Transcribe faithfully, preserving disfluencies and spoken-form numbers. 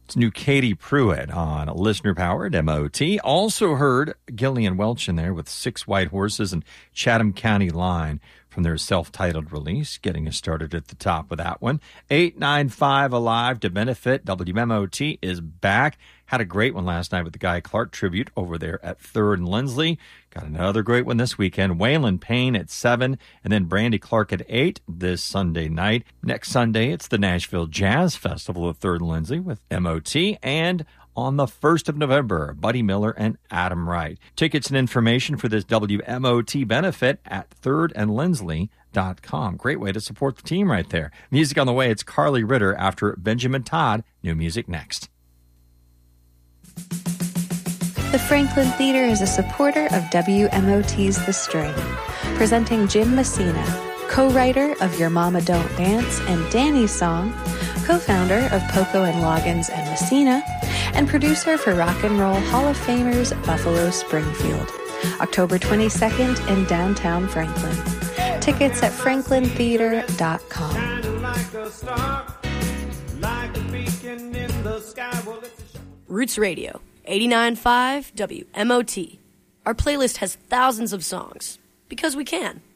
It's new Katie Pruitt on listener-powered M O T. Also heard Gillian Welch in there with Six White Horses and Chatham County Line from their self-titled release, getting us started at the top with that one. eight nine five Alive to benefit. W M O T is back. Had a great one last night with the Guy Clark tribute over there at third and Lindsley. Got another great one this weekend. Waylon Payne at seven, and then Brandy Clark at eight this Sunday night. Next Sunday, it's the Nashville Jazz Festival at third and Lindsley with M O T, and on the first of November, Buddy Miller and Adam Wright. Tickets and information for this W M O T benefit at third and lindsley dot com. Great way to support the team right there. Music on the way. It's Carly Ritter after Benjamin Todd. New music next. The Franklin Theater is a supporter of W M O T's The String, presenting Jim Messina, co-writer of Your Mama Don't Dance and Danny's Song, co-founder of Poco and Loggins and Messina, and producer for Rock and Roll Hall of Famers Buffalo Springfield. October twenty-second in downtown Franklin. Tickets at franklin theater dot com. Roots Radio, eighty-nine point five W M O T. Our playlist has thousands of songs, because we can.